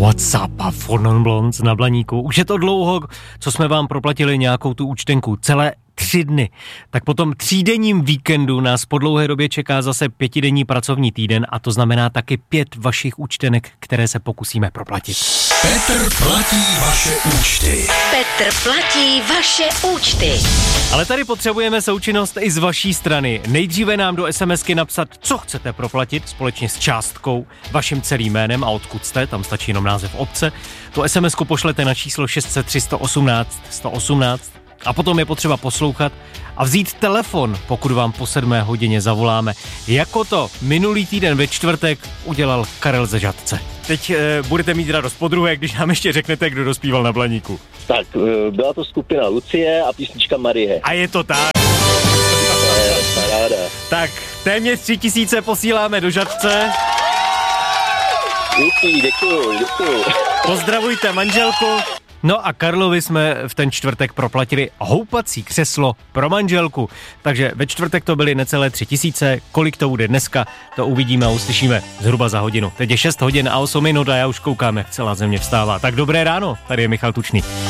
WhatsApp a Fonon Blondes na Blaníku. Už je to dlouho, co jsme vám proplatili nějakou tu účtenku. Celé 3 dny. Tak po tom 3denním víkendu nás po dlouhé době čeká zase 5denní pracovní týden a to znamená taky 5 vašich účtenek, které se pokusíme proplatit. Petr platí vaše účty. Petr platí vaše účty. Ale tady potřebujeme součinnost i z vaší strany. Nejdříve nám do SMSky napsat, co chcete proplatit společně s částkou, vaším celým jménem a odkud jste, tam stačí jenom název obce. Tu SMSku pošlete na číslo 603 118 118 a potom je potřeba poslouchat a vzít telefon, pokud vám po 7 hodině zavoláme. Jako to minulý týden ve čtvrtek udělal Karel ze Žatce. Teď budete mít radost podruhé, když nám ještě řeknete, kdo dospíval na Blaníku. Tak, byla to skupina Lucie a písnička Marie. A je to tak. Paráda. Tak, téměř 3000 posíláme do Žatce. Děkuju. Pozdravujte manželku. No a Karlovi jsme v ten čtvrtek proplatili houpací křeslo pro manželku. Takže ve čtvrtek to byly necelé 3000. Kolik to bude dneska, to uvidíme a uslyšíme zhruba za hodinu. Teď je 6 hodin a 8 minut a já už koukám, jak celá země vstává. Tak dobré ráno, tady je Michal Tučný.